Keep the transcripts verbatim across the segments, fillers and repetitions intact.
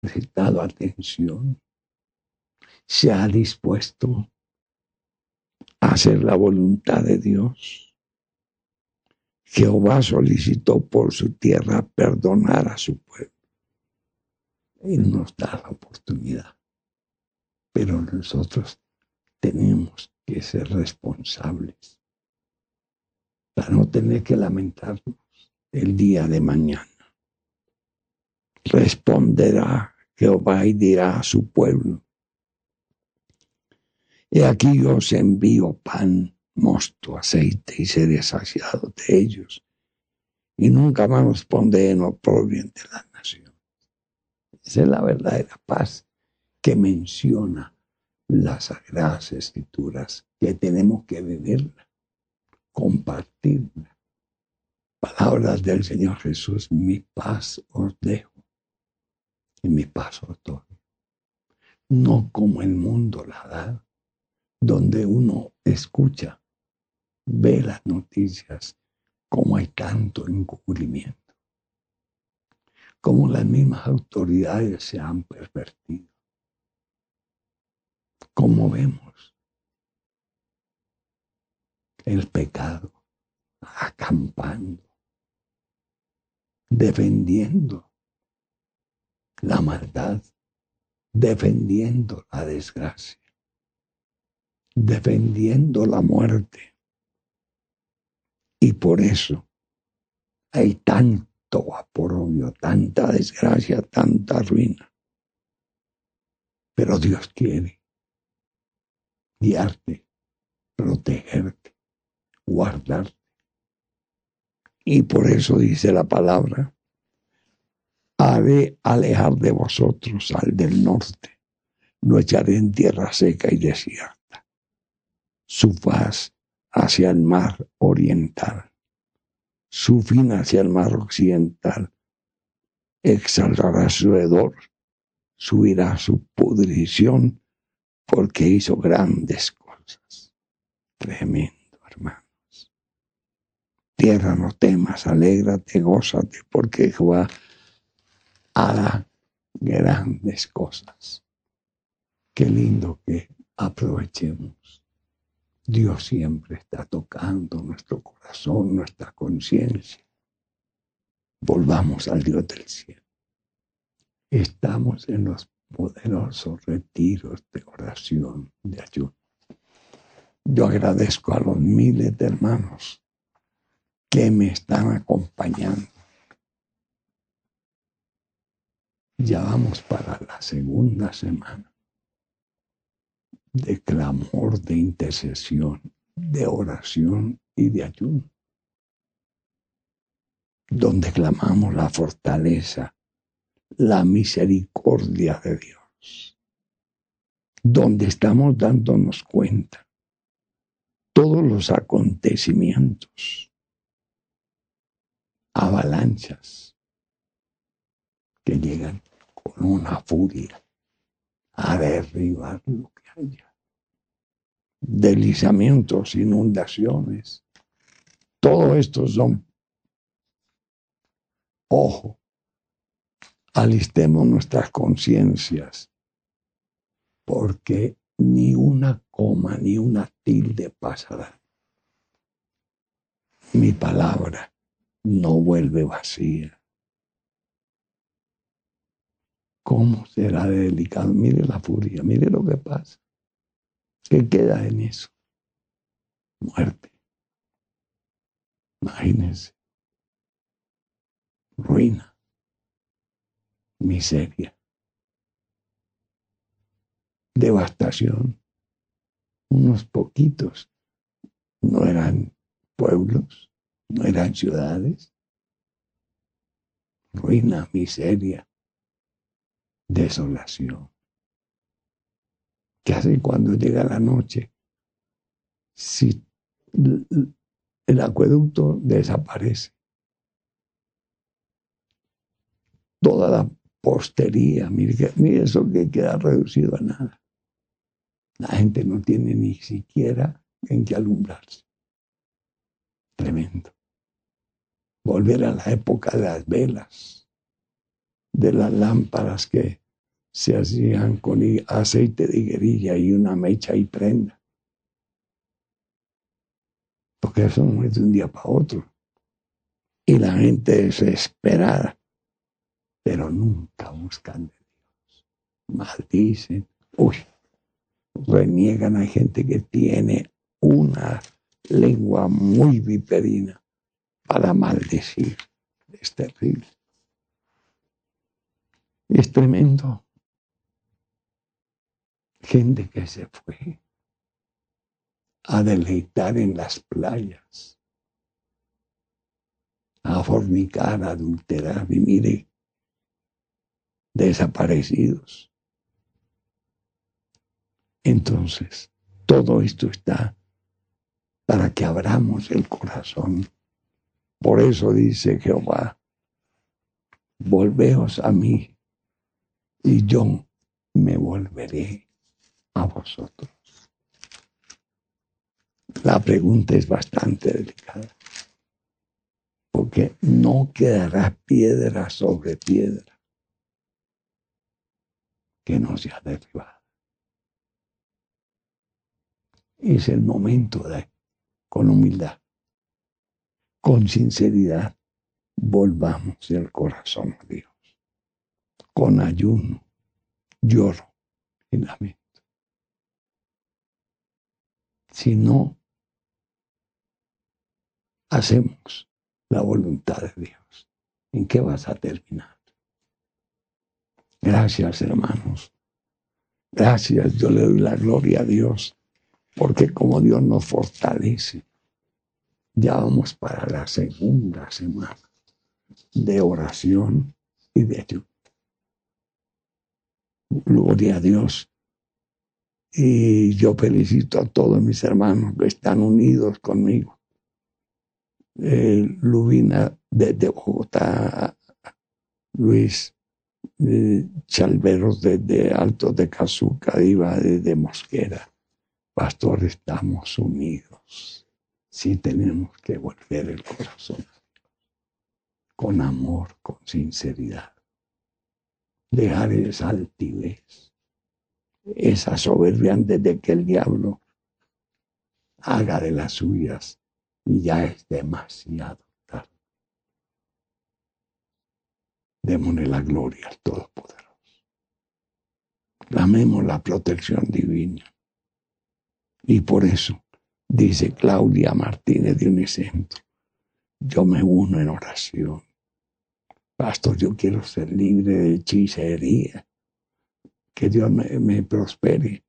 prestado atención, se ha dispuesto a hacer la voluntad de Dios. Jehová solicitó por su tierra perdonar a su pueblo. Él nos da la oportunidad, pero nosotros tenemos que ser responsables para no tener que lamentarnos el día de mañana. Responderá Jehová y dirá a su pueblo: he aquí yo os envío pan, mosto, aceite, y seré saciado de ellos, y nunca más os pondré en oprobio entre las naciones. Esa es la verdadera paz que menciona las Sagradas Escrituras, que tenemos que vivirla, compartirla. Palabras del Señor Jesús: mi paz os dejo y mi paz os doy. No como el mundo la da, donde uno escucha, ve las noticias, como hay tanto encubrimiento, como las mismas autoridades se han pervertido, como vemos el pecado acampando, defendiendo la maldad, defendiendo la desgracia, defendiendo la muerte. Y por eso hay tanto oprobio, tanta desgracia, tanta ruina. Pero Dios quiere guiarte, protegerte, guardarte. Y por eso dice la palabra: haré alejar de vosotros al del norte, lo echaré en tierra seca y desierta, su faz hacia el mar oriental, su fin hacia el mar occidental. Exaltará su hedor, subirá su pudrición, porque hizo grandes cosas. Tremendo, hermanos. Tierra, no temas, alégrate, gózate, porque Jehová hará grandes cosas. Qué lindo que aprovechemos. Dios siempre está tocando nuestro corazón, nuestra conciencia. Volvamos al Dios del cielo. Estamos en los poderosos retiros de oración, de ayuno. Yo agradezco a los miles de hermanos que me están acompañando. Ya vamos para la segunda semana de clamor, de intercesión, de oración y de ayuno, donde clamamos la fortaleza, la misericordia de Dios, donde estamos dándonos cuenta todos los acontecimientos, avalanchas que llegan con una furia a derribar lo que haya, deslizamientos, inundaciones. Todo esto son, ojo, alistemos nuestras conciencias, porque ni una coma ni una tilde pasará. Mi palabra no vuelve vacía. ¿Cómo será de delicado? Mire la furia, mire lo que pasa. ¿Qué queda en eso? Muerte. Imagínense. Ruina. Miseria. Devastación. Unos poquitos. No eran pueblos, no eran ciudades. Ruina, miseria, desolación. ¿Qué hace cuando llega la noche? Si el acueducto desaparece, toda la postería, mire, mire eso que queda reducido a nada. La gente no tiene ni siquiera en qué alumbrarse. Tremendo. Volver a la época de las velas, de las lámparas que se hacían con aceite de higuerilla y una mecha y prenda. Porque eso no es de un día para otro. Y la gente desesperada, pero nunca buscan de Dios. Maldicen, uy, reniegan a gente que tiene una lengua muy viperina para maldecir. Es terrible. Es tremendo. Gente que se fue a deleitar en las playas, a fornicar, a adulterar, y mire, desaparecidos. Entonces, todo esto está para que abramos el corazón. Por eso dice Jehová, volveos a mí y yo me volveré a vosotros. La pregunta es bastante delicada, porque no quedará piedra sobre piedra que no sea derribada. Es el momento de, con humildad, con sinceridad, volvamos el corazón a Dios. Con ayuno, lloro y lamento. Si no hacemos la voluntad de Dios, ¿en qué vas a terminar? Gracias, hermanos. Gracias, yo le doy la gloria a Dios, porque como Dios nos fortalece, ya vamos para la segunda semana de oración y de ayuno. Gloria a Dios. Y yo felicito a todos mis hermanos que están unidos conmigo. Eh, Lubina desde Bogotá, Luis eh, Chalveros desde Altos de Cazuca, Iba desde Mosquera. Pastor, estamos unidos. Sí tenemos que volver el corazón con amor, con sinceridad. Dejar esa altivez, esa soberbia antes de que el diablo haga de las suyas y ya es demasiado tarde. Démosle la gloria al Todopoderoso. Clamemos la protección divina. Y por eso, dice Claudia Martínez de Unicentro, yo me uno en oración. Pastor, yo quiero ser libre de hechicería. Que Dios me, me prospere.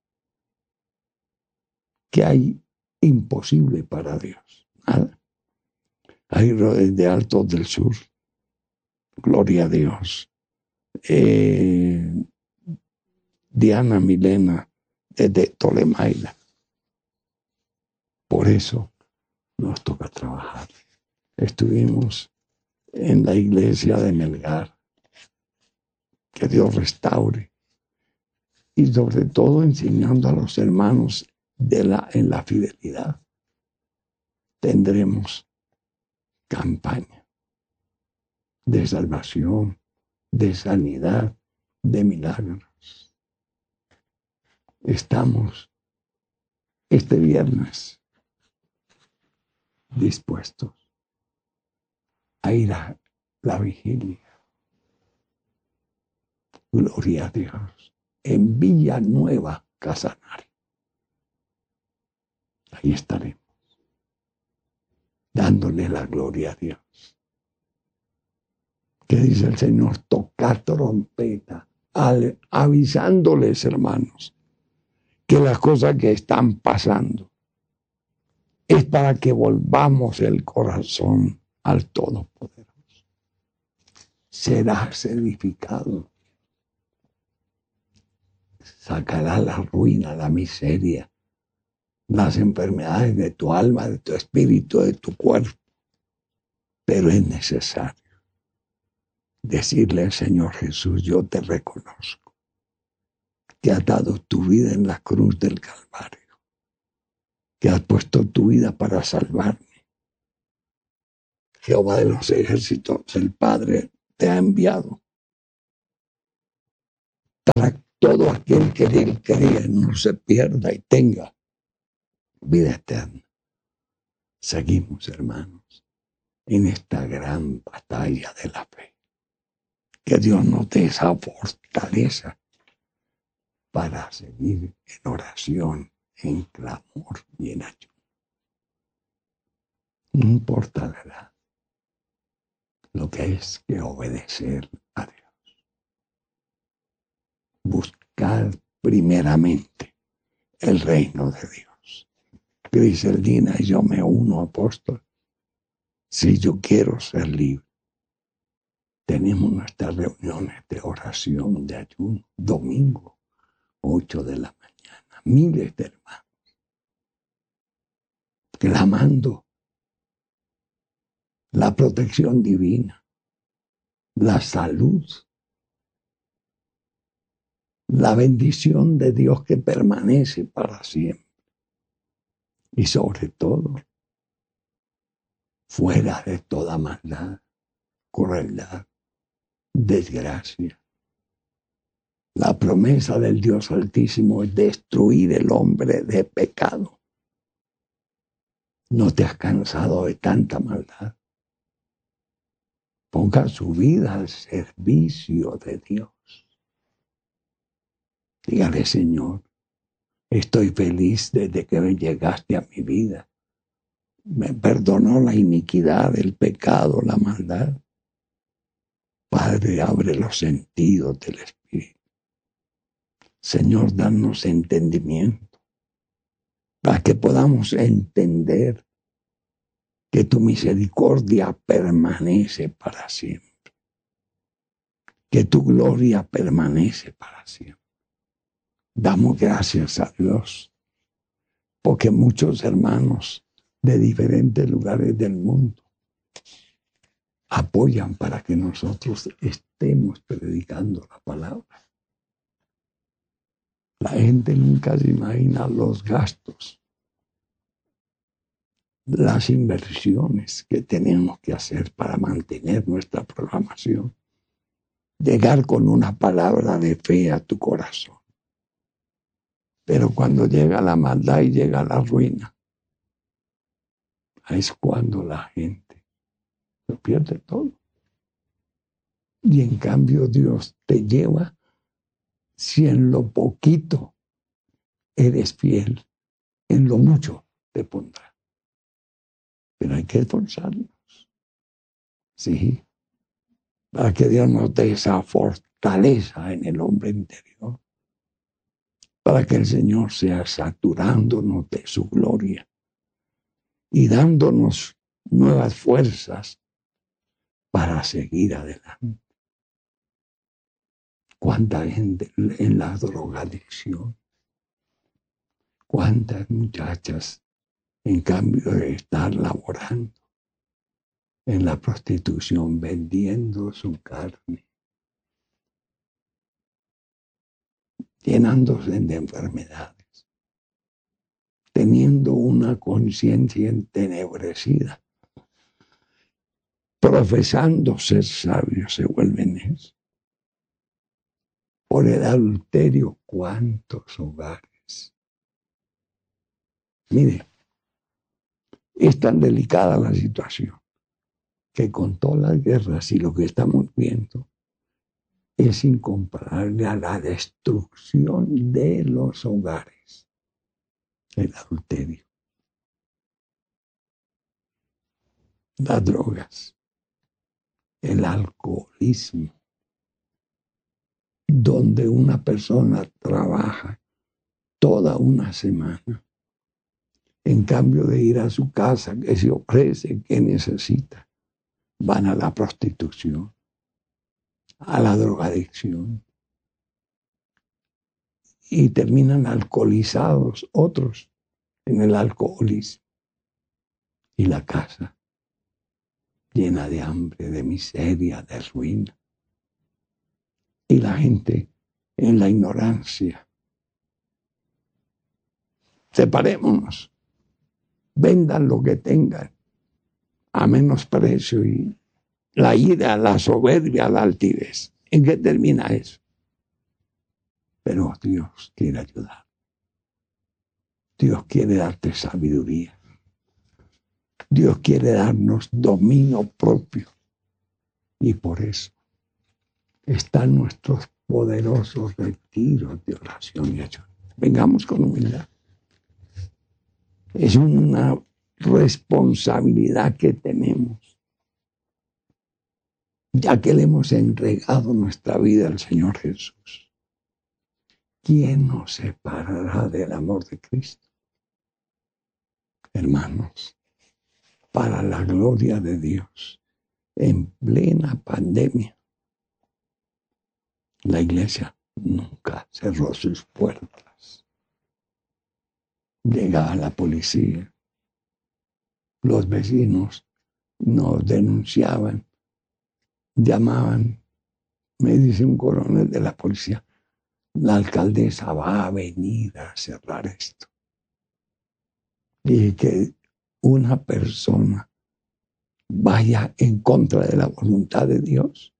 ¿Qué hay imposible para Dios? Nada. Hay de Altos del Sur. Gloria a Dios. Eh, Diana Milena desde Tolemaida. Por eso nos toca trabajar. Estuvimos en la iglesia de Melgar. Que Dios restaure. Y sobre todo enseñando a los hermanos de la, en la fidelidad. Tendremos campaña de salvación, de sanidad, de milagros. Estamos este viernes dispuestos a ir a la vigilia. Gloria a Dios. En Villanueva, Casanare. Ahí estaremos, dándole la gloria a Dios. ¿Qué dice el Señor? Tocar trompeta, al, avisándoles, hermanos, que las cosas que están pasando es para que volvamos el corazón al Todopoderoso. Serás edificado. Sacará la ruina, la miseria, las enfermedades de tu alma, de tu espíritu, de tu cuerpo. Pero es necesario decirle al Señor Jesús, yo te reconozco, que has dado tu vida en la cruz del Calvario, que has puesto tu vida para salvarme. Jehová de los ejércitos, el Padre, te ha enviado para todo aquel que en él cree no se pierda y tenga vida eterna. Seguimos, hermanos, en esta gran batalla de la fe. Que Dios nos dé esa fortaleza para seguir en oración, en clamor y en ayuno. No importa la edad, lo que es que obedecer a Dios. Buscar primeramente el reino de Dios. Griseldina y yo me uno, apóstol. Si yo quiero ser libre, tenemos nuestras reuniones de oración, de ayuno, domingo, ocho de la mañana, miles de hermanos, clamando la protección divina, la salud, la bendición de Dios que permanece para siempre. Y sobre todo, fuera de toda maldad, crueldad, desgracia. La promesa del Dios Altísimo es destruir el hombre de pecado. ¿No te has cansado de tanta maldad? Ponga su vida al servicio de Dios. Dígale, Señor, estoy feliz desde que llegaste a mi vida. Me perdonó la iniquidad, el pecado, la maldad. Padre, abre los sentidos del Espíritu. Señor, danos entendimiento para que podamos entender que tu misericordia permanece para siempre, que tu gloria permanece para siempre. Damos gracias a Dios, porque muchos hermanos de diferentes lugares del mundo apoyan para que nosotros estemos predicando la palabra. La gente nunca se imagina los gastos, las inversiones que tenemos que hacer para mantener nuestra programación. Llegar con una palabra de fe a tu corazón. Pero cuando llega la maldad y llega la ruina, es cuando la gente lo pierde todo. Y en cambio Dios te lleva, si en lo poquito eres fiel, en lo mucho te pondrá. Pero hay que esforzarnos, sí, para que Dios nos dé esa fortaleza en el hombre interior, para que el Señor sea saturándonos de su gloria y dándonos nuevas fuerzas para seguir adelante. Cuánta gente en la drogadicción, cuántas muchachas en cambio de estar laborando en la prostitución, vendiendo su carne, llenándose de enfermedades, teniendo una conciencia entenebrecida, profesando ser sabios, se vuelven eso. Por el adulterio, ¿cuántos hogares? Mire, es tan delicada la situación que con todas las guerras y lo que estamos viendo es incomparable a la destrucción de los hogares, el adulterio, las drogas, el alcoholismo, donde una persona trabaja toda una semana, en cambio de ir a su casa, que se ofrece, que necesita, van a la prostitución, a la drogadicción, y terminan alcoholizados otros en el alcoholismo, y la casa llena de hambre, de miseria, de ruina, y la gente en la ignorancia. Separémonos, vendan lo que tengan a menos precio, y la ira, la soberbia, la altivez. ¿En qué termina eso? pero Dios quiere ayudar. Dios quiere darte sabiduría. Dios quiere darnos dominio propio. Y por eso están nuestros poderosos retiros de oración y ayuno. Vengamos con humildad. Es una responsabilidad que tenemos, ya que le hemos entregado nuestra vida al Señor Jesús. ¿Quién nos separará del amor de Cristo? Hermanos, para la gloria de Dios, en plena pandemia, la iglesia nunca cerró sus puertas. Llegaba la policía, los vecinos nos denunciaban, llamaban, me dice un coronel de la policía, la alcaldesa va a venir a cerrar esto. Y que una persona vaya en contra de la voluntad de Dios.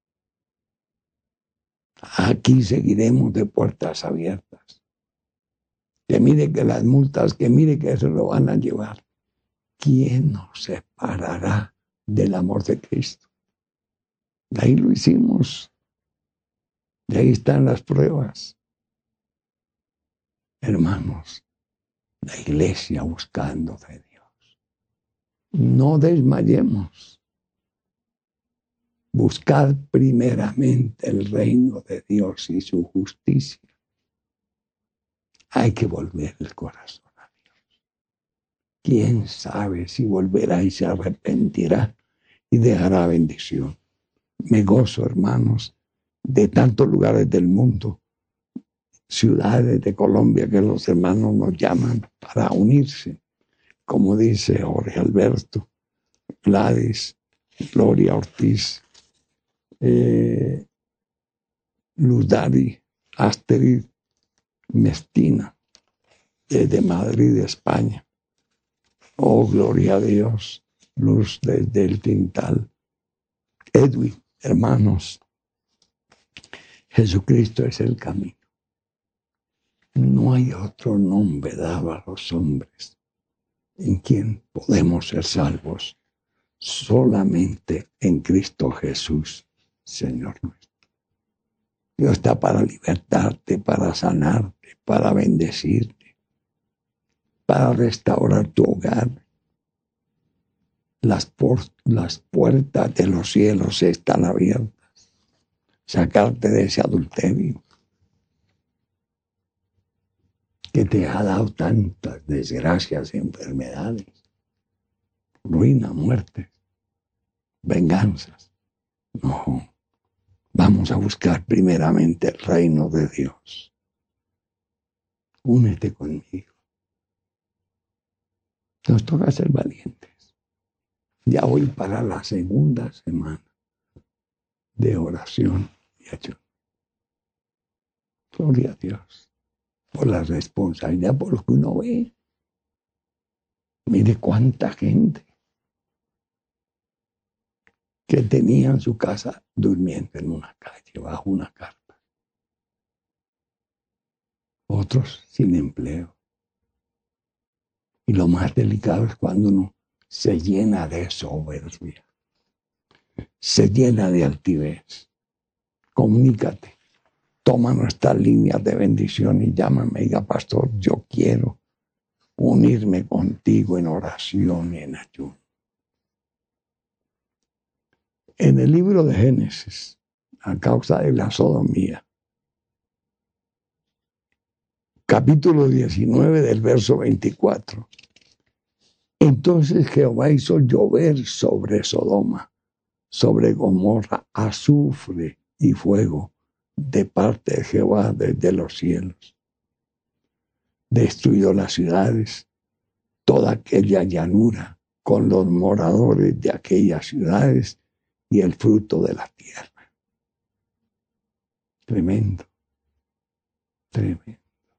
Aquí seguiremos de puertas abiertas. Que mire que las multas, que mire que se lo van a llevar. ¿Quién nos separará del amor de Cristo? De ahí lo hicimos. De ahí están las pruebas. Hermanos, la iglesia buscando de Dios. No desmayemos. Buscad primeramente el reino de Dios y su justicia. Hay que volver el corazón a Dios. ¿Quién sabe si volverá y se arrepentirá y dejará bendición? Me gozo, hermanos, de tantos lugares del mundo, ciudades de Colombia, que los hermanos nos llaman para unirse. Como dice Jorge Alberto, Gladys, Gloria Ortiz, eh, Luz Dari, Asterid, Mestina, desde Madrid, España. Oh, gloria a Dios, Luz desde el Tintal. Edwin, hermanos, Jesucristo es el camino. No hay otro nombre dado a los hombres en quien podemos ser salvos, solamente en Cristo Jesús, Señor nuestro. Dios está para libertarte, para sanarte, para bendecirte, para restaurar tu hogar. Las, por, las puertas de los cielos están abiertas. Sacarte de ese adulterio que te ha dado tantas desgracias y enfermedades, ruina, muerte, venganzas. No, vamos a buscar primeramente el reino de Dios. Únete conmigo. Nos toca ser valientes. Ya voy para la segunda semana de oración y ayuno. Gloria a Dios por la responsabilidad, por lo que uno ve. Mire cuánta gente que tenía en su casa durmiendo en una calle, bajo una carpa. Otros sin empleo. Y lo más delicado es cuando uno se llena de soberbia, se llena de altivez. Comunícate, toma nuestras líneas de bendición y llámame, diga, pastor, yo quiero unirme contigo en oración y en ayuno. En el libro de Génesis, a causa de la sodomía, capítulo diecinueve del verso veinticuatro. Entonces Jehová hizo llover sobre Sodoma, sobre Gomorra, azufre y fuego de parte de Jehová desde los cielos. Destruyó las ciudades, toda aquella llanura, con los moradores de aquellas ciudades y el fruto de la tierra. Tremendo, tremendo.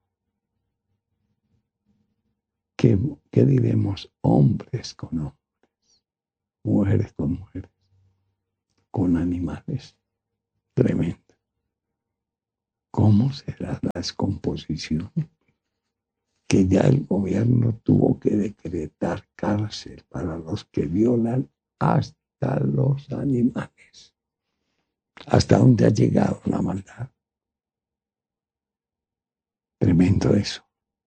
¿Qué, qué diremos? Hombres con hombres, mujeres con mujeres, con animales. Tremendo. ¿Cómo será la descomposición? Que ya el gobierno tuvo que decretar cárcel para los que violan hasta los animales. ¿Hasta dónde ha llegado la maldad? Tremendo eso.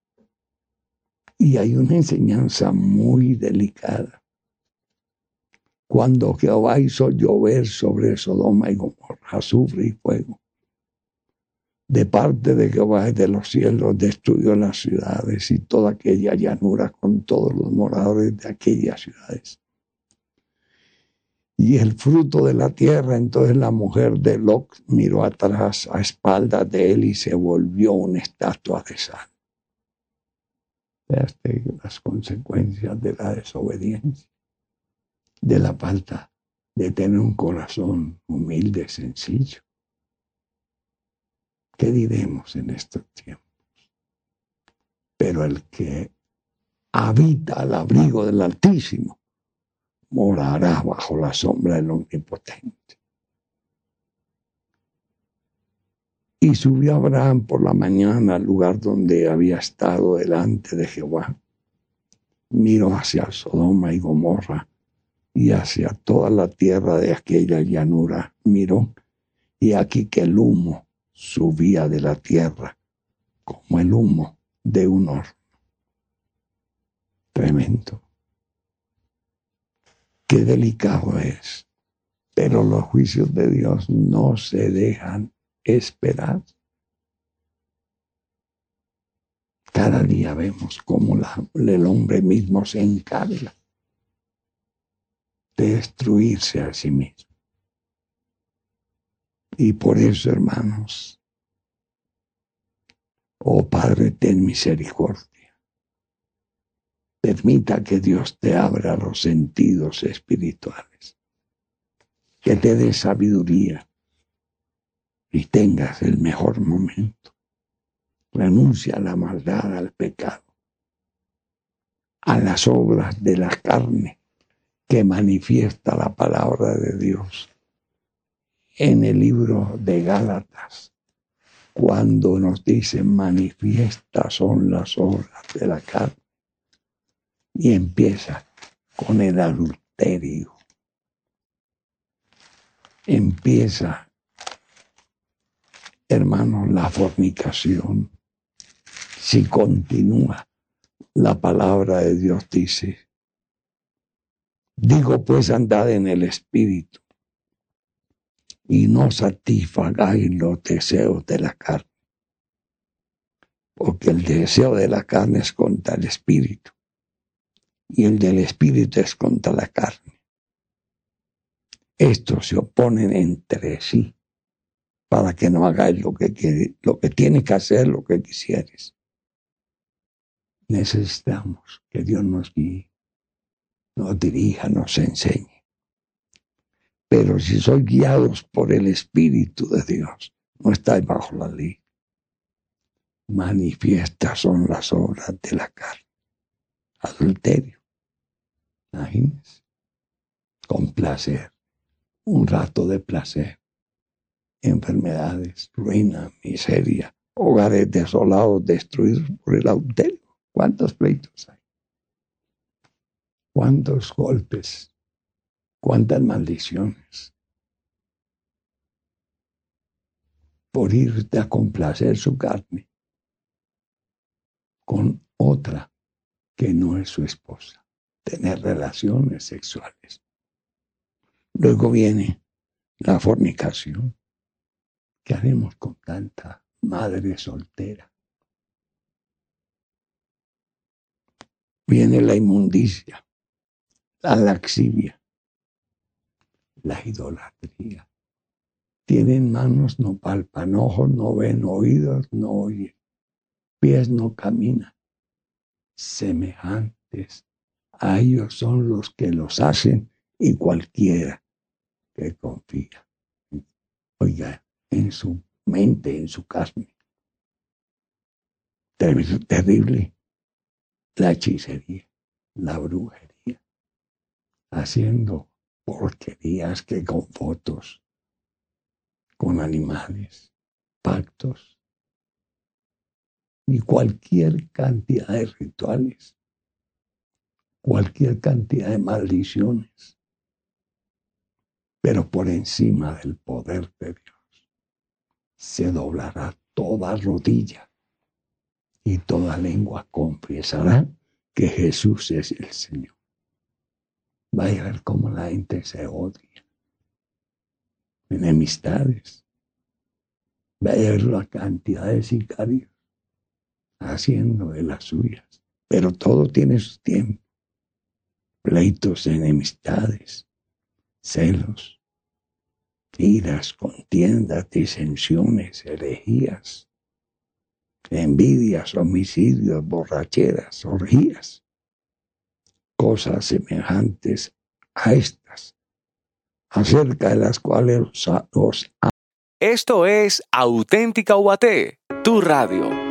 Y hay una enseñanza muy delicada. Cuando Jehová hizo llover sobre Sodoma y Gomorra azufre y fuego, de parte de Jehová y de los cielos destruyó las ciudades y toda aquella llanura con todos los moradores de aquellas ciudades. Y el fruto de la tierra, entonces la mujer de Lot miró atrás a espaldas de él y se volvió una estatua de sal. Veaste las consecuencias de la desobediencia, de la falta de tener un corazón humilde, sencillo. ¿Qué diremos en estos tiempos? Pero el que habita al abrigo del Altísimo morará bajo la sombra del Omnipotente. Y subió Abraham por la mañana al lugar donde había estado delante de Jehová. Miró hacia Sodoma y Gomorra y hacia toda la tierra de aquella llanura. Miró, y aquí que el humo subía de la tierra como el humo de un horno. Tremendo. Qué delicado es. Pero los juicios de Dios no se dejan esperar. Cada día vemos cómo la, el hombre mismo se encarga de destruirse a sí mismo. Y por eso, hermanos, oh Padre, ten misericordia. Permita que Dios te abra los sentidos espirituales, que te dé sabiduría y tengas el mejor momento. Renuncia a la maldad, al pecado, a las obras de la carne que manifiesta la palabra de Dios. En el libro de Gálatas, cuando nos dice manifiestas son las obras de la carne, y empieza con el adulterio, empieza, hermanos, la fornicación. Si continúa, la palabra de Dios dice, digo pues andad en el Espíritu y no satisfagáis los deseos de la carne, porque el deseo de la carne es contra el Espíritu y el del Espíritu es contra la carne. Estos se oponen entre sí para que no hagáis lo que quiere, lo que tienes que hacer, lo que quisieres. Necesitamos que Dios nos guíe, nos dirija, nos enseñe. Pero si sois guiados por el Espíritu de Dios, no estáis bajo la ley. Manifiestas son las obras de la carne. Adulterio. Imagínense. Con placer. Un rato de placer. Enfermedades, ruina, miseria, hogares desolados, destruidos por el adulterio. ¿Cuántos pleitos hay? ¿Cuántos golpes? ¿Cuántas maldiciones? Por irte a complacer su carne con otra que no es su esposa. Tener relaciones sexuales. Luego viene la fornicación. ¿Qué haremos con tanta madre soltera? Viene la inmundicia, la laxivia, la idolatría. Tienen manos, no palpan, ojos, no ven, oídos, no oyen, pies no caminan. Semejantes a ellos son los que los hacen y cualquiera que confía. Oiga, en su mente, en su carne. Terrible. La hechicería, la brujería, haciendo porquerías que con fotos, con animales, pactos, y cualquier cantidad de rituales, cualquier cantidad de maldiciones, pero por encima del poder de Dios se doblará toda rodilla y toda lengua confesará que Jesús es el Señor. Vaya a ver cómo la gente se odia. Enemistades. Vaya a ver la cantidad de sicarios haciendo de las suyas. Pero todo tiene su tiempo. Pleitos, enemistades, celos, iras, contiendas, disensiones, herejías, envidias, homicidios, borracheras, orgías, cosas semejantes a estas, acerca de las cuales os... Esto es Auténtica U A T, tu radio.